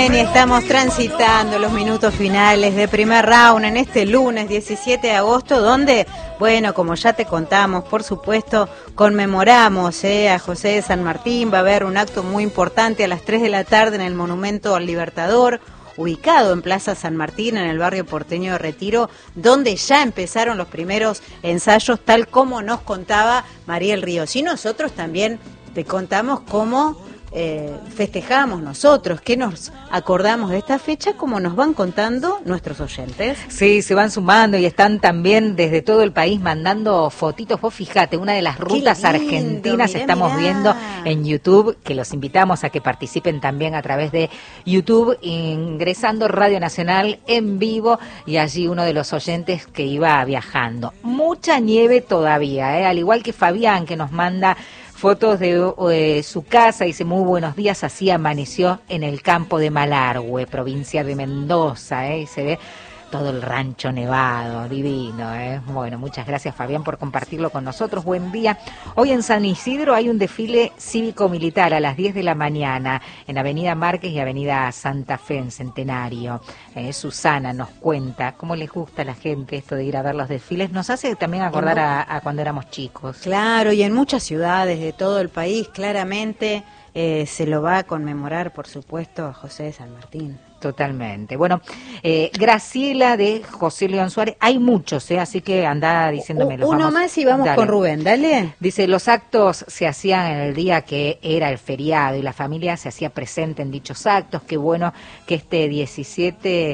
Y estamos transitando los minutos finales de primer round en este lunes 17 de agosto, donde, bueno, como ya te contamos, por supuesto, conmemoramos a José de San Martín. Va a haber un acto muy importante a las 3 de la tarde en el Monumento al Libertador, ubicado en Plaza San Martín, en el barrio porteño de Retiro, donde ya empezaron los primeros ensayos, tal como nos contaba Mariel Ríos. Y nosotros también te contamos cómo festejamos nosotros, que nos acordamos de esta fecha, como nos van contando nuestros oyentes. Sí, se van sumando y están también desde todo el país mandando fotitos. Vos fíjate, una de las rutas argentinas estamos viendo en YouTube, que los invitamos a que participen también a través de YouTube, ingresando Radio Nacional en vivo, y allí uno de los oyentes que iba viajando. Mucha nieve todavía, al igual que Fabián, que nos manda fotos de su casa. Dice: muy buenos días, así amaneció en el campo de Malargüe, provincia de Mendoza, y se ve todo el rancho nevado, divino, Bueno, muchas gracias, Fabián, por compartirlo con nosotros. Buen día. Hoy en San Isidro hay un desfile cívico-militar a las 10 de la mañana en Avenida Márquez y Avenida Santa Fe, en Centenario. Susana nos cuenta cómo les gusta a la gente esto de ir a ver los desfiles. Nos hace también acordar a cuando éramos chicos. Claro, y en muchas ciudades de todo el país, claramente se lo va a conmemorar, por supuesto, a José de San Martín. Totalmente. Bueno, Graciela de José León Suárez, hay muchos, así que anda diciéndome. Uno más y vamos con Rubén, dale. Dice: los actos se hacían en el día que era el feriado y la familia se hacía presente en dichos actos. Qué bueno que este 17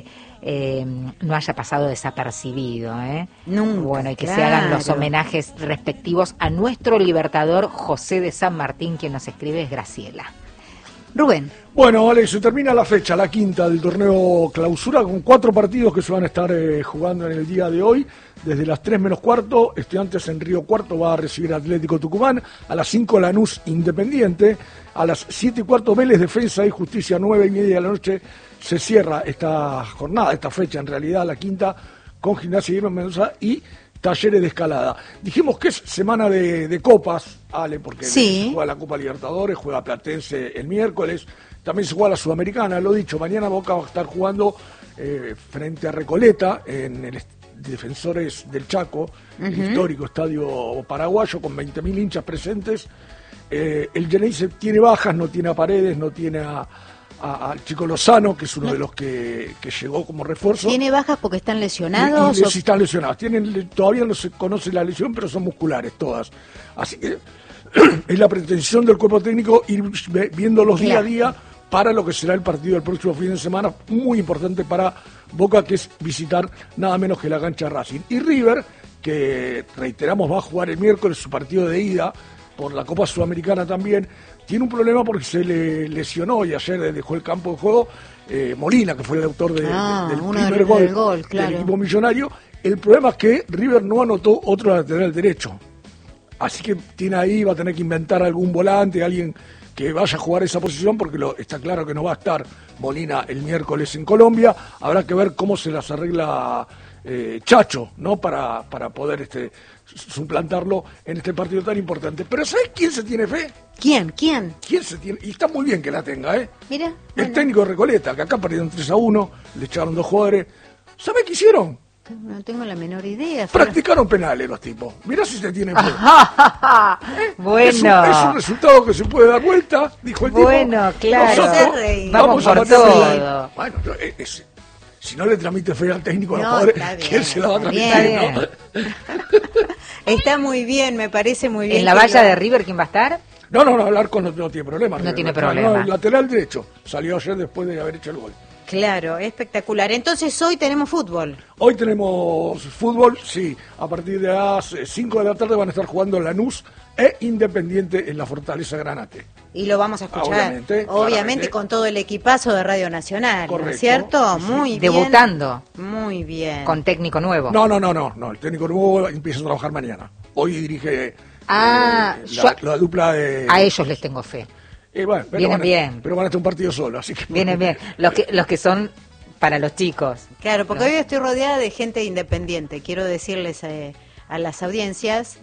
no haya pasado desapercibido, Nunca, bueno, y que se hagan los homenajes respectivos a nuestro libertador José de San Martín. Quien nos escribe es Graciela. Rubén. Bueno, Alex, se termina la fecha, la quinta del torneo clausura, con 4 partidos que se van a estar jugando en el día de hoy. Desde las 3 menos cuarto, Estudiantes en Río Cuarto va a recibir Atlético Tucumán. A las 5, Lanús Independiente. A las 7 y cuarto, Vélez Defensa y Justicia. 9 y media de la noche se cierra esta jornada, esta fecha en realidad, la quinta, con Gimnasia y Mendoza y Talleres de Escalada. Dijimos que es semana de copas, Ale, porque sí, se juega la Copa Libertadores, juega Platense el miércoles, también se juega la Sudamericana, lo dicho, mañana Boca va a estar jugando frente a Recoleta en el Defensores del Chaco, el histórico estadio paraguayo con 20.000 hinchas presentes. El Geneise tiene bajas, no tiene a Paredes, no tiene al chico Lozano, que es uno de los que llegó como refuerzo. ¿Tiene bajas porque están lesionados? Sí, están lesionados. Todavía no se conoce la lesión, pero son musculares todas. Así que es la pretensión del cuerpo técnico ir viéndolos día a día para lo que será el partido del próximo fin de semana, muy importante para Boca, que es visitar nada menos que la cancha Racing. Y River, que reiteramos va a jugar el miércoles su partido de ida por la Copa Sudamericana también, tiene un problema porque se le lesionó y ayer dejó el campo de juego Molina, que fue el autor del primer gol del equipo millonario. El problema es que River no anotó otro lateral derecho. Así que va a tener que inventar algún volante, alguien que vaya a jugar esa posición, porque está claro que no va a estar Molina el miércoles en Colombia. Habrá que ver cómo se las arregla Chacho, ¿no? Para poder suplantarlo en este partido tan importante. Pero ¿sabes quién se tiene fe? ¿Quién? ¿Quién se tiene? Y está muy bien que la tenga, Mira. El técnico de Recoleta, que acá perdieron 3-1, le echaron 2 jugadores. ¿Sabe qué hicieron? No tengo la menor idea. Practicaron penales los tipos. Mirá si se tienen fe. Bueno. Es un resultado que se puede dar vuelta, dijo el tipo. Bueno, claro. Vamos por todo. Bueno, si no le transmite fe al técnico a los jugadores, ¿quién se la va a transmitir? ¿No? Está muy bien, me parece muy bien. ¿En la valla de River quién va a estar? No, Alarcón no tiene problema. No tiene problema. El lateral derecho salió ayer después de haber hecho el gol. Claro, espectacular. Entonces hoy tenemos fútbol. Hoy tenemos fútbol, sí. A partir de las 5 de la tarde van a estar jugando Lanús e Independiente en la Fortaleza Granate. Y lo vamos a escuchar, obviamente con todo el equipazo de Radio Nacional, ¿no es cierto? Muy bien. Debutando. Muy bien. Con técnico nuevo. No, el técnico nuevo empieza a trabajar mañana. Hoy dirige la dupla de... A ellos les tengo fe. Bueno, vienen bien. Pero van a estar un partido solo, así que... Vienen bien. Los que son para los chicos. Claro, porque hoy estoy rodeada de gente independiente. Quiero decirles a las audiencias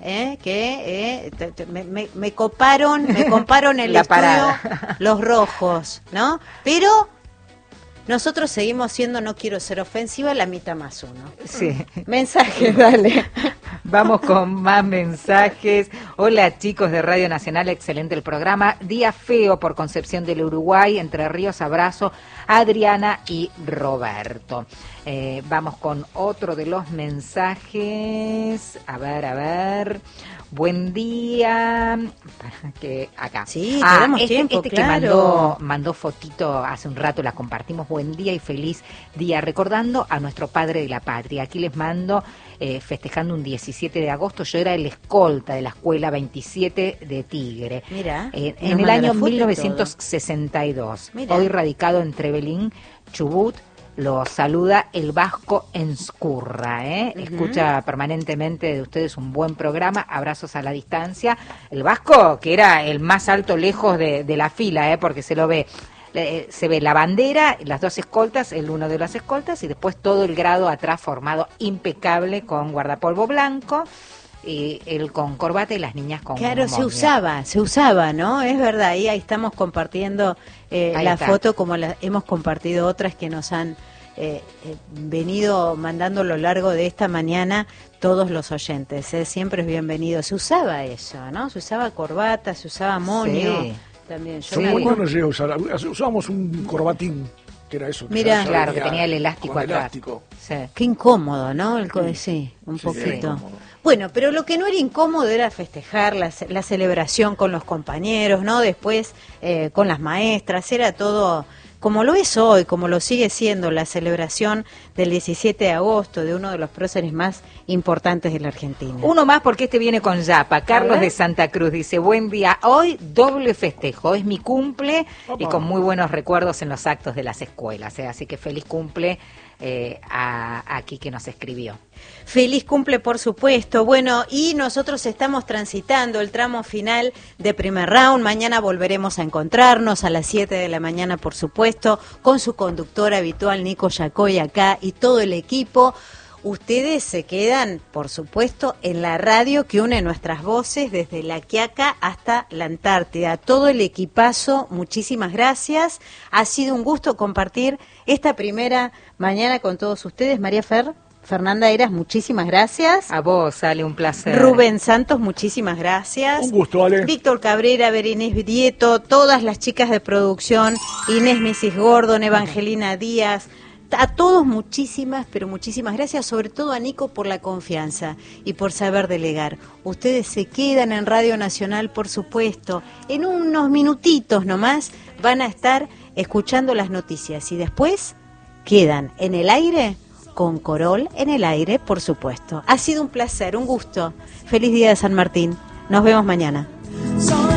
que me comparon el estudio los rojos, ¿no? Pero nosotros seguimos siendo, no quiero ser ofensiva, la mitad más uno. Sí. Mensajes, dale. Vamos con más mensajes. Hola chicos de Radio Nacional, excelente el programa. Día feo por Concepción del Uruguay, Entre Ríos, abrazo a Adriana y Roberto. Vamos con otro de los mensajes. A ver. Buen día. Que acá. Sí, tenemos tiempo, claro. Que mandó fotito hace un rato, la compartimos. Buen día y feliz día, recordando a nuestro padre de la patria. Aquí les mando, festejando un 17 de agosto. Yo era el escolta de la escuela 27 de Tigre. Mira, en el año 1962. Hoy radicado en Trevelin, Chubut. Lo saluda el Vasco Enscurra, Escucha permanentemente de ustedes un buen programa, abrazos a la distancia. El Vasco, que era el más alto lejos de la fila, porque se lo ve, se ve la bandera, las dos escoltas, el uno de las escoltas, y después todo el grado atrás formado impecable con guardapolvo blanco. Y él con corbata y las niñas con Claro, moño. se usaba, ¿no? Es verdad, ahí estamos compartiendo la foto como hemos compartido otras que nos han venido mandando a lo largo de esta mañana todos los oyentes. Siempre es bienvenido. Se usaba eso, ¿no? Se usaba corbata, se usaba moño. Sí. También. Yo no llegué a usar, usábamos un corbatín. Que era eso, mira, claro, que tenía el elástico atrás. Elástico. Sí. Qué incómodo, ¿no? Sí, un poquito. Bueno, pero lo que no era incómodo era festejar la celebración con los compañeros, ¿no? Después con las maestras, era todo como lo es hoy, como lo sigue siendo la celebración del 17 de agosto de uno de los próceres más importantes de la Argentina. Uno más porque este viene con Yapa. Carlos de Santa Cruz dice, buen día, hoy doble festejo, es mi cumple. Opa. Y con muy buenos recuerdos en los actos de las escuelas, así que feliz cumple aquí que nos escribió. Feliz cumple, por supuesto. Bueno, y nosotros estamos transitando el tramo final de primer round. Mañana volveremos a encontrarnos a las 7 de la mañana, por supuesto, con su conductor habitual, Nico Yacoy, acá, y todo el equipo. Ustedes se quedan, por supuesto, en la radio que une nuestras voces desde La Quiaca hasta la Antártida. Todo el equipazo, muchísimas gracias. Ha sido un gusto compartir esta primera mañana con todos ustedes. María Fernanda Eras, muchísimas gracias. A vos, Ale, un placer. Rubén Santos, muchísimas gracias. Un gusto, Ale. Víctor Cabrera, Berenice Vidieto, todas las chicas de producción, Inés Mrs. Gordon, Evangelina Díaz. A todos muchísimas, pero muchísimas gracias, sobre todo a Nico por la confianza y por saber delegar. Ustedes se quedan en Radio Nacional, por supuesto. En unos minutitos nomás van a estar escuchando las noticias y después quedan en el aire con Corol en el aire, por supuesto. Ha sido un placer, un gusto. Feliz día de San Martín. Nos vemos mañana.